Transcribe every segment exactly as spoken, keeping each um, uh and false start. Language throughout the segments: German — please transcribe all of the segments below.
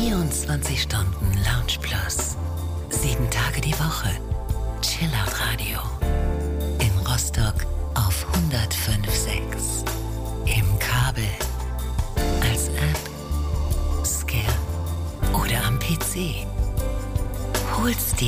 vierundzwanzig Stunden Lounge Plus. Sieben Tage die Woche. Chillout Radio. In Rostock auf hundertfünf Komma sechs. Im Kabel. Als App. Scan. Oder am P C. Hol's dir.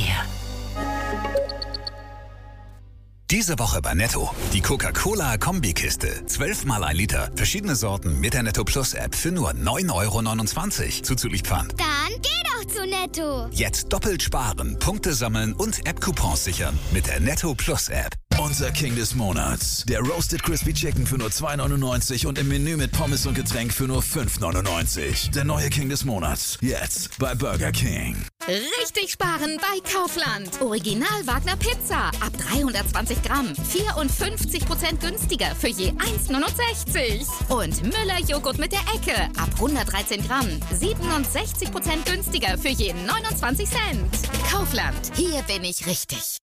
Diese Woche bei Netto. Die Coca-Cola-Kombikiste. zwölfmal ein Liter. Verschiedene Sorten mit der Netto Plus App für nur neun Euro neunundzwanzig. Zuzüglich Pfand. Dann geh doch zu Netto. Jetzt doppelt sparen, Punkte sammeln und App-Coupons sichern mit der Netto Plus App. Unser King des Monats. Der Roasted Crispy Chicken für nur zwei neunundneunzig und im Menü mit Pommes und Getränk für nur fünf neunundneunzig. Der neue King des Monats. Jetzt bei Burger King. Richtig sparen bei Kaufland. Original Wagner Pizza. Ab dreihundertzwanzig Gramm. vierundfünfzig Prozent günstiger für je eins neunundsechzig. Und Müller Joghurt mit der Ecke. Ab hundertdreizehn Gramm. siebenundsechzig Prozent günstiger für je neunundzwanzig Cent. Kaufland. Hier bin ich richtig.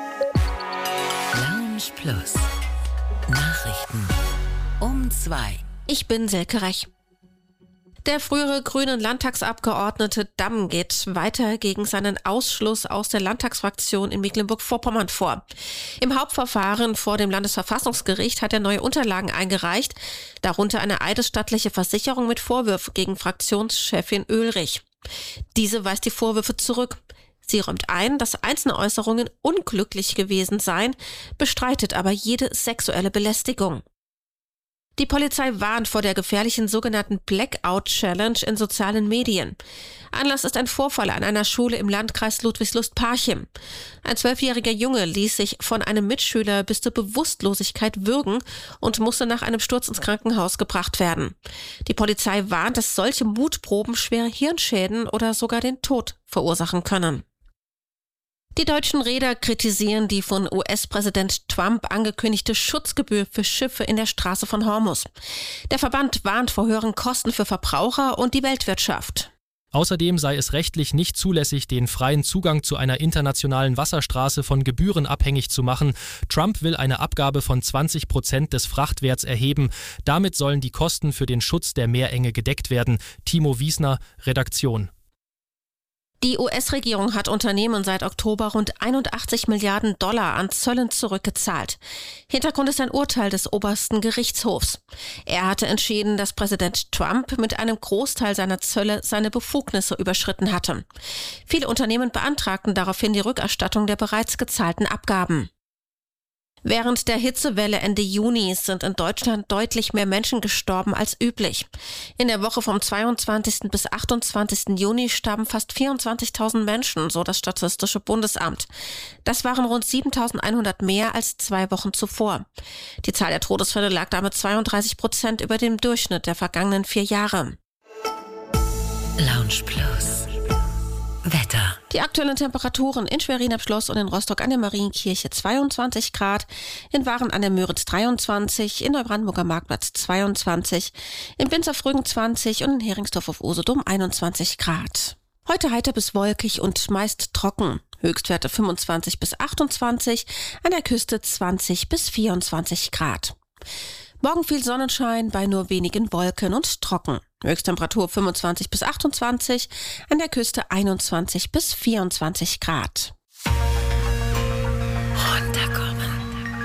Lounge Plus. Nachrichten um zwei. Ich bin Silke Rech. Der frühere grünen Landtagsabgeordnete Damm geht weiter gegen seinen Ausschluss aus der Landtagsfraktion in Mecklenburg-Vorpommern vor. Im Hauptverfahren vor dem Landesverfassungsgericht hat er neue Unterlagen eingereicht, darunter eine eidesstattliche Versicherung mit Vorwürfen gegen Fraktionschefin Oehlrich. Diese weist die Vorwürfe zurück. Sie räumt ein, dass einzelne Äußerungen unglücklich gewesen seien, bestreitet aber jede sexuelle Belästigung. Die Polizei warnt vor der gefährlichen sogenannten Blackout-Challenge in sozialen Medien. Anlass ist ein Vorfall an einer Schule im Landkreis Ludwigslust-Parchim. Ein zwölfjähriger Junge ließ sich von einem Mitschüler bis zur Bewusstlosigkeit würgen und musste nach einem Sturz ins Krankenhaus gebracht werden. Die Polizei warnt, dass solche Mutproben schwere Hirnschäden oder sogar den Tod verursachen können. Die deutschen Reeder kritisieren die von U S-Präsident Trump angekündigte Schutzgebühr für Schiffe in der Straße von Hormuz. Der Verband warnt vor höheren Kosten für Verbraucher und die Weltwirtschaft. Außerdem sei es rechtlich nicht zulässig, den freien Zugang zu einer internationalen Wasserstraße von Gebühren abhängig zu machen. Trump will eine Abgabe von zwanzig Prozent des Frachtwerts erheben. Damit sollen die Kosten für den Schutz der Meerenge gedeckt werden. Timo Wiesner, Redaktion. Die U S-Regierung hat Unternehmen seit Oktober rund einundachtzig Milliarden Dollar an Zöllen zurückgezahlt. Hintergrund ist ein Urteil des obersten Gerichtshofs. Er hatte entschieden, dass Präsident Trump mit einem Großteil seiner Zölle seine Befugnisse überschritten hatte. Viele Unternehmen beantragten daraufhin die Rückerstattung der bereits gezahlten Abgaben. Während der Hitzewelle Ende Juni sind in Deutschland deutlich mehr Menschen gestorben als üblich. In der Woche vom zweiundzwanzigsten bis achtundzwanzigsten Juni starben fast vierundzwanzigtausend Menschen, so das Statistische Bundesamt. Das waren rund siebentausendeinhundert mehr als zwei Wochen zuvor. Die Zahl der Todesfälle lag damit zweiunddreißig Prozent über dem Durchschnitt der vergangenen vier Jahre. Lounge Plus. Wetter. Die aktuellen Temperaturen in Schwerin am Schloss und in Rostock an der Marienkirche zweiundzwanzig Grad, in Waren an der Müritz dreiundzwanzig, in Neubrandenburger Marktplatz zweiundzwanzig, in Winzerfrügen zwanzig und in Heringsdorf auf Usedom einundzwanzig Grad. Heute heiter bis wolkig und meist trocken. Höchstwerte fünfundzwanzig bis achtundzwanzig, an der Küste zwanzig bis vierundzwanzig Grad. Morgen viel Sonnenschein bei nur wenigen Wolken und trocken. Höchsttemperatur fünfundzwanzig bis achtundzwanzig, an der Küste einundzwanzig bis vierundzwanzig Grad. Runterkommen.